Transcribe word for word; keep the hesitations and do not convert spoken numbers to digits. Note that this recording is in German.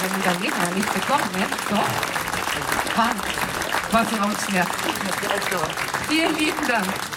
einen Italiener nicht bekommen, ne? Doch? Mann, was raus hier. Vielen lieben Dank.